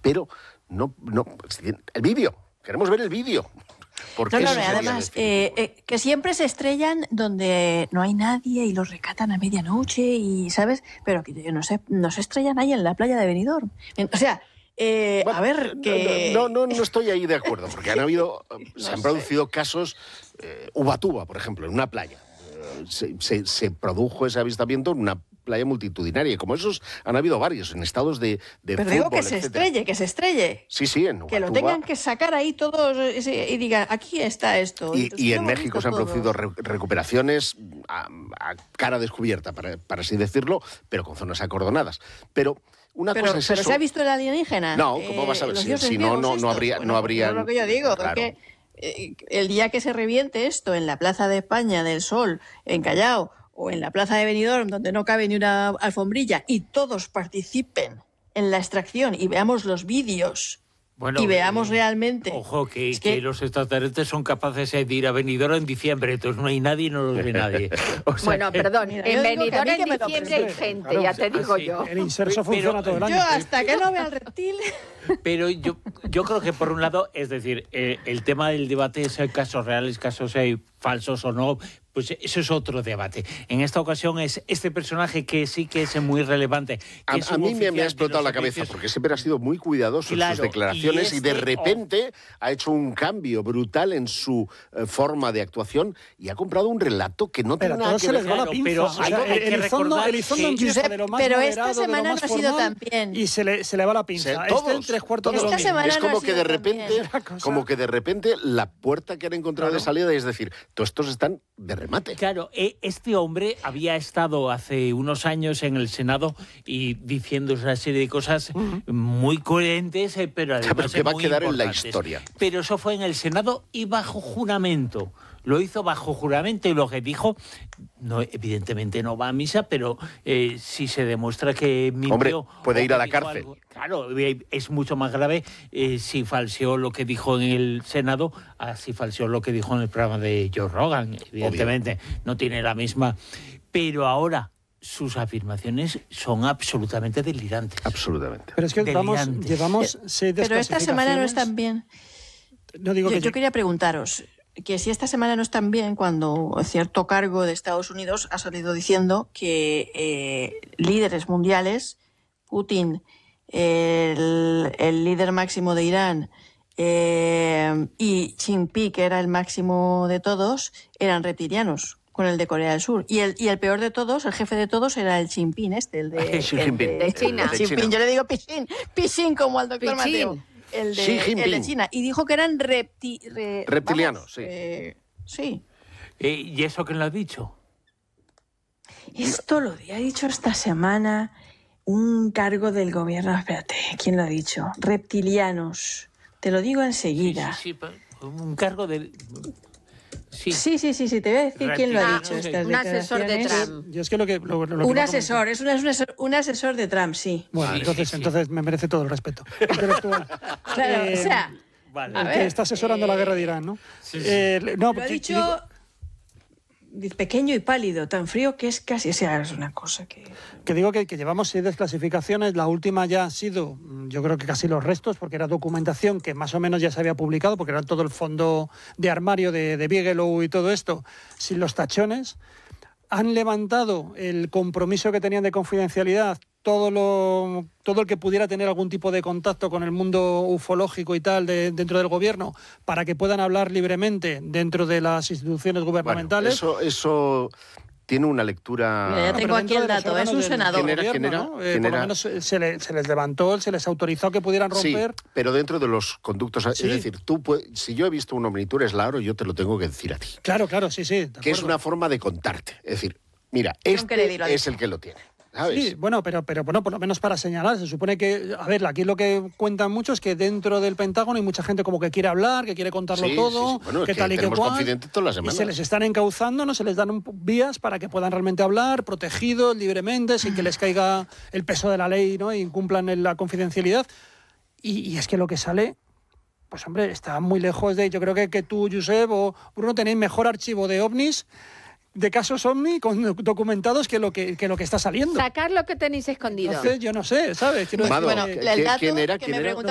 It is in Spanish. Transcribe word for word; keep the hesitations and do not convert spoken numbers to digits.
pero no, no el vídeo, queremos ver el vídeo. No, no, no, además, eh, eh, que siempre se estrellan donde no hay nadie y los recatan a medianoche, y ¿sabes? Pero que no se, no se estrellan ahí en la playa de Benidorm. O sea, eh, bueno, a ver, que... No, no, no estoy ahí de acuerdo, porque han habido, no se han sé. producido casos, eh, Ubatuba, por ejemplo, en una playa. Eh, se, se, se produjo ese avistamiento en una playa multitudinaria, y como esos han habido varios en estados de, de Pero fútbol, digo que se etcétera. estrelle, que se estrelle. Sí, sí, en Ubatuba. Que lo tengan que sacar ahí todos y digan, aquí está esto. Y, y en México se han producido re recuperaciones a, a cara descubierta, para, para así decirlo, pero con zonas acordonadas. Pero una pero, cosa es pero eso. ¿se ha visto el alienígena? No, ¿cómo eh, vas a ver? Si, si no, no, no habría... Bueno, no habría es lo que yo digo, claro. porque eh, el día que se reviente esto en la Plaza de España del Sol, en Callao, o en la Plaza de Benidorm, donde no cabe ni una alfombrilla, y todos participen en la extracción y veamos los vídeos, bueno, y veamos eh, realmente... Ojo, que, es que... que los extraterrestres son capaces de ir a Benidorm en diciembre, entonces no hay nadie y no los ve nadie. O sea, bueno, que... perdón, en Benidorm en diciembre hay gente, claro, ya te digo sí. yo. El inserso pero, funciona todo el año. Yo hasta que no vea el reptil... Pero yo, yo creo que por un lado, es decir, eh, el tema del debate es casos reales, casos eh, falsos o no, pues eso es otro debate. En esta ocasión es este personaje que sí que es muy relevante. Que a, es a mí me, me ha explotado la cabeza, porque siempre ha sido muy cuidadoso claro, en sus declaraciones y, este, y de repente oh. ha hecho un cambio brutal en su eh, forma de actuación y ha comprado un relato que no pero tiene nada que ver. ver. Pero Claro, pero, o sea, hay, hay que Elizondo, Elizondo empieza de lo más pero moderado, esta semana de lo más no ha sido formal, tan bien. Y se le, se le va la pinza. Se, este todos, en tres cuartos todos. de lo Esta mismo. Es como no que de repente, como que de repente la puerta que han encontrado claro. de salida es decir, todos estos están de remate. Claro, este hombre había estado hace unos años en el Senado y diciendo una serie de cosas uh-huh. muy coherentes, pero además pero que va a quedar en la importantes. historia. Pero eso fue en el Senado y bajo juramento. Lo hizo bajo juramento y lo que dijo, no, evidentemente no va a misa, pero eh, si se demuestra que mintió... Hombre, puede ir a la cárcel. Algo, claro, es mucho más grave eh, si falseó lo que dijo en el Senado a si falseó lo que dijo en el programa de Joe Rogan. Evidentemente, obvio. No tiene la misma... Pero ahora sus afirmaciones son absolutamente delirantes. Absolutamente. Pero es que vamos, llevamos seis Pero esta semana no están bien. No digo yo, que yo quería preguntaros que si esta semana no están bien cuando cierto cargo de Estados Unidos ha salido diciendo que eh, líderes mundiales, Putin, el, el líder máximo de Irán eh, y Xi Jinping, que era el máximo de todos, eran reptilianos con el de Corea del Sur. Y el, y el peor de todos, el jefe de todos, era el Xi Jinping este, el de, Xi el Jinping. de, de China. Xi Jinping. Yo le digo Pichín, Pichín como al doctor Pichín. Mateo. El de, el de China. Y dijo que eran repti, re, reptilianos, vamos, sí. Eh, sí. Eh, ¿Y eso quién lo ha dicho? Esto lo ha dicho esta semana un cargo del gobierno. Espérate, ¿quién lo ha dicho? Reptilianos. Te lo digo enseguida. Sí, sí, sí, un cargo del... Sí. sí, sí, sí, sí, te voy a decir quién lo ha dicho. Ah, estas un asesor de Trump. Yo es que lo que, lo, lo un que asesor, es un, es un asesor, un asesor de Trump, sí. Bueno, sí, entonces, sí, sí. entonces me merece todo el respeto. Pero tú, claro, eh, o sea, vale. a el ver, que está asesorando eh, la guerra de Irán, ¿no? Sí, sí. Eh, no, lo ha que- dicho digo- pequeño y pálido, tan frío que es casi, o sea, es una cosa que... Que digo que, que llevamos seis desclasificaciones, la última ya ha sido, yo creo que casi los restos, porque era documentación que más o menos ya se había publicado, porque era todo el fondo de armario de, de Bigelow y todo esto, sin los tachones. Han levantado el compromiso que tenían de confidencialidad, todo lo todo el que pudiera tener algún tipo de contacto con el mundo ufológico y tal de, dentro del gobierno, para que puedan hablar libremente dentro de las instituciones gubernamentales. Bueno, eso, eso tiene una lectura... Mira, ya tengo aquí el dato, es un senador. ¿Quién era? ¿Quién era? ¿no? Eh, ¿Quién por era? lo menos se, le, se les levantó, se les autorizó que pudieran romper. Sí, pero dentro de los conductos... Sí. Es decir, tú puedes, si yo he visto un ovni y tú eres Lauro, yo te lo tengo que decir a ti. Claro, claro, sí, sí. Que es una forma de contarte. Es decir, mira, este es el que lo tiene. ¿Sabes? Sí, bueno, pero, pero bueno, por lo menos para señalar, se supone que, a ver, aquí lo que cuentan mucho es que dentro del Pentágono hay mucha gente como que quiere hablar, que quiere contarlo Sí, todo, sí, sí. Bueno, que es tal que y que tenemos cual, confidentes todas las y semanas. se les están encauzando, no se les dan un, vías para que puedan realmente hablar, protegidos, libremente, sin que les caiga el peso de la ley, ¿no? Y incumplan en la confidencialidad. Y, y es que lo que sale, pues hombre, está muy lejos de... Yo creo que, que tú, Josep, o Bruno, tenéis mejor archivo de ovnis, de casos ovni con documentados que lo que, que lo que está saliendo. Sacar lo que tenéis escondido. Entonces, yo no sé, ¿sabes? Quiero Amado, decir, Bueno, eh, el dato ¿quién era? que ¿Quién me era? preguntaba